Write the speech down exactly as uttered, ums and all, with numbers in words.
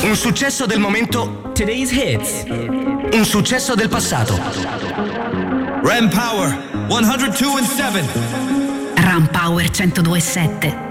Un successo del momento. Today's Hits. Un successo del passato. Ram Power centodue e sette. Ram Power centodue e sette.